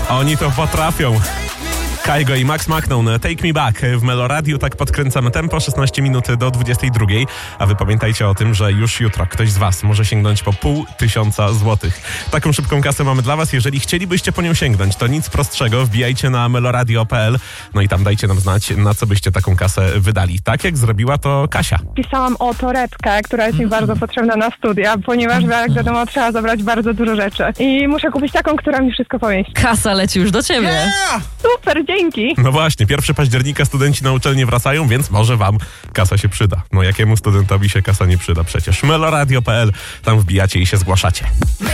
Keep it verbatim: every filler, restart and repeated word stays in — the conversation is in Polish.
Oni to potrafią. Kaigo i Max Macnone, Take Me Back w Meloradiu. Tak podkręcamy tempo, szesnaście minut do dwudziestej drugiej. A wy pamiętajcie o tym, że już jutro ktoś z was może sięgnąć po pół tysiąca złotych. Taką szybką kasę mamy dla was. Jeżeli chcielibyście po nią sięgnąć, to nic prostszego. Wbijajcie na meloradio kropka p l, no i tam dajcie nam znać, na co byście taką kasę wydali. Tak jak zrobiła to Kasia. Pisałam o torebkę, która jest mi bardzo potrzebna na studia, ponieważ jak wiadomo trzeba zabrać bardzo dużo rzeczy. I muszę kupić taką, która mi wszystko pomieści. Kasa leci już do ciebie. Yeah! Super, dzięki. No właśnie, pierwszego października studenci na uczelnię wracają, więc może wam kasa się przyda. No jakiemu studentowi się kasa nie przyda przecież. meloradio kropka p l, tam wbijacie i się zgłaszacie.